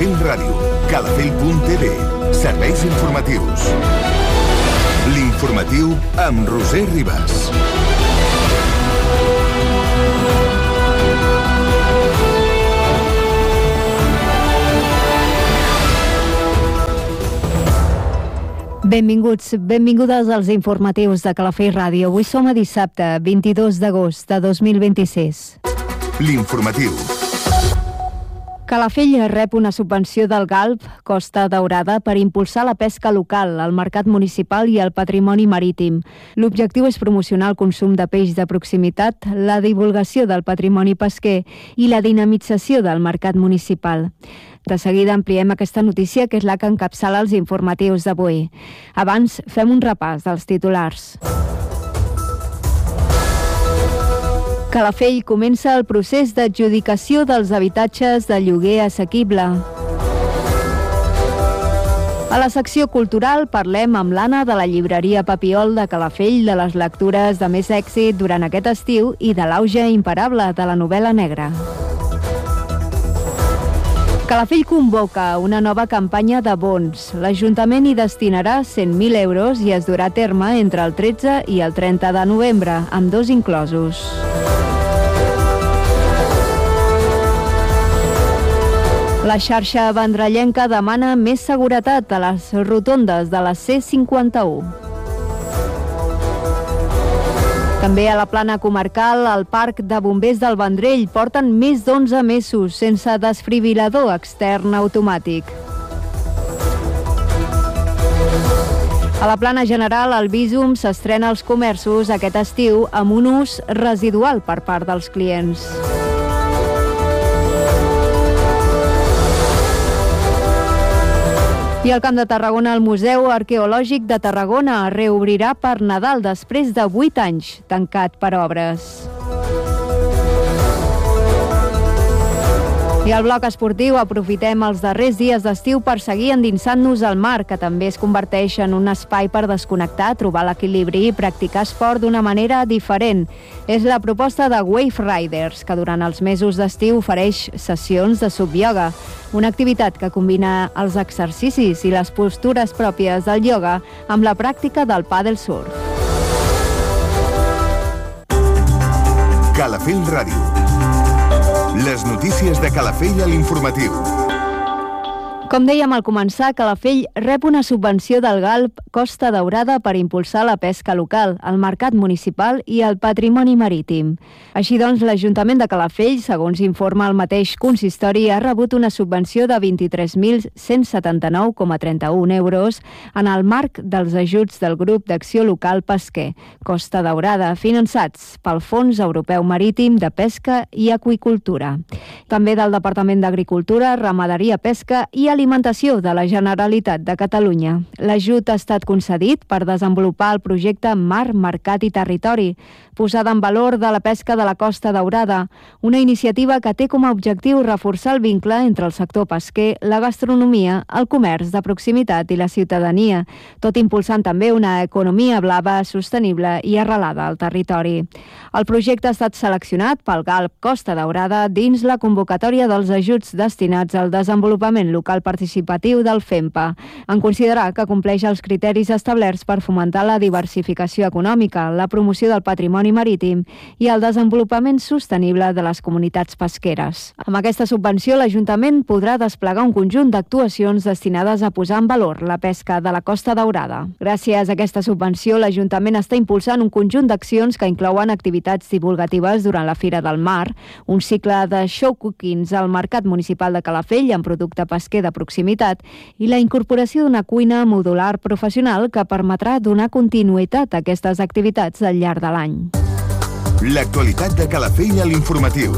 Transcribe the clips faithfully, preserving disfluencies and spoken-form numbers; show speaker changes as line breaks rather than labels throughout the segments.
Calafell Ràdio, calafell punt t v, serveis informatius. L'informatiu amb Roser Ribas.
Benvinguts, benvingudes als informatius de Calafell Ràdio. Avui som a dissabte, vint-i-dos d'agost de dos mil vint-i-sis.
L'informatiu.
Calafell rep una subvenció del Galp Costa Daurada per impulsar la pesca local, el mercat municipal i el patrimoni marítim. L'objectiu és promocionar el consum de peix de proximitat, la divulgació del patrimoni pesquer i la dinamització del mercat municipal. De seguida ampliem aquesta notícia, que és la que encapçala els informatius d'avui. Abans, fem un repàs dels titulars. Calafell comença el procés d'adjudicació dels habitatges de lloguer assequible. A la secció cultural parlem amb l'Anna de la llibreria Papiol de Calafell de les lectures de més èxit durant aquest estiu i de l'auge imparable de la novel·la negra. Calafell convoca una nova campanya de bons. L'Ajuntament hi destinarà cent mil euros i es durà a terme entre el tretze i el trenta de novembre, amb dos inclosos. La xarxa vendrellenca demana més seguretat a les rotondes de la C cinquanta-u. També a la plana comarcal, al Parc de Bombers del Vendrell porten més d'onze mesos sense desfibril·lador extern automàtic. A la plana general, el Bísum s'estrena als comerços aquest estiu amb un ús residual per part dels clients. I al Camp de Tarragona, el Museu Arqueològic de Tarragona reobrirà per Nadal després de vuit anys, tancat per obres. I al bloc esportiu aprofitem els darrers dies d'estiu per seguir endinsant-nos al mar, que també es converteix en un espai per desconnectar, trobar l'equilibri i practicar esport d'una manera diferent. És la proposta de Wave Riders, que durant els mesos d'estiu ofereix sessions de subioga, una activitat que combina els exercicis i les postures pròpies del ioga amb la pràctica del pàdel surf.
Calafell Ràdio. Les notícies de Calafell a l'informatiu.
Com dèiem al començar, Calafell rep una subvenció del Galp Costa Daurada per impulsar la pesca local, el mercat municipal i el patrimoni marítim. Així doncs, l'Ajuntament de Calafell, segons informa el mateix consistori, ha rebut una subvenció de vint-i-tres mil cent setanta-nou coma trenta-un euros en el marc dels ajuts del Grup d'Acció Local Pesquer, Costa Daurada, finançats pel Fons Europeu Marítim de Pesca i Aqüicultura. També del Departament d'Agricultura, Ramaderia, Pesca i Alimentació de la Generalitat de Catalunya. L'ajut ha estat concedit per desenvolupar el projecte Mar, Mercat i Territori, posada en valor de la pesca de la Costa Daurada, una iniciativa que té com a objectiu reforçar el vincle entre el sector pesquer, la gastronomia, el comerç de proximitat i la ciutadania, tot impulsant també una economia blava sostenible i arrelada al territori. El projecte ha estat seleccionat pel Galp Costa Daurada dins la convocatòria dels ajuts destinats al desenvolupament local participatiu del FEMPA, en considerar que compleix els criteris establerts per fomentar la diversificació econòmica, la promoció del patrimoni marítim i el desenvolupament sostenible de les comunitats pesqueres. Amb aquesta subvenció, l'Ajuntament podrà desplegar un conjunt d'actuacions destinades a posar en valor la pesca de la Costa Daurada. Gràcies a aquesta subvenció, l'Ajuntament està impulsant un conjunt d'accions que inclouen activitats divulgatives durant la Fira del Mar, un cicle de show cookings al Mercat Municipal de Calafell amb producte pesquer de proximitat i la incorporació d'una cuina modular professional que permetrà donar continuïtat a aquestes activitats al llarg de l'any.
L'actualitat de Calafell a l'informatiu.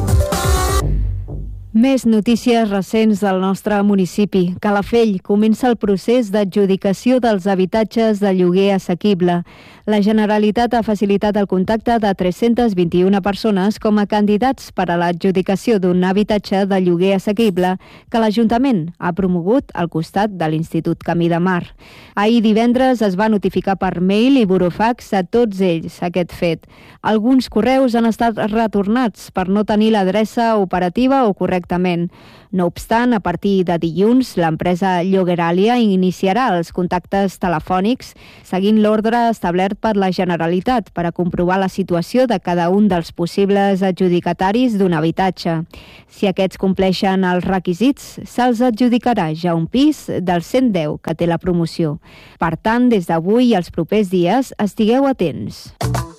Més notícies recents del nostre municipi. Calafell comença el procés d'adjudicació dels habitatges de lloguer assequible. La Generalitat ha facilitat el contacte de tres-centes vint-i-una persones com a candidats per a l'adjudicació d'un habitatge de lloguer assequible que l'Ajuntament ha promogut al costat de l'Institut Camí de Mar. Ahir divendres es va notificar per mail i burofax a tots ells aquest fet. Alguns correus han estat retornats per no tenir l'adreça operativa o correcta exactament. No obstant, a partir de dilluns, l'empresa Llogueralia iniciarà els contactes telefònics seguint l'ordre establert per la Generalitat per a comprovar la situació de cada un dels possibles adjudicataris d'un habitatge. Si aquests compleixen els requisits, se'ls adjudicarà ja un pis del cent deu que té la promoció. Per tant, des d'avui i els propers dies, estigueu atents.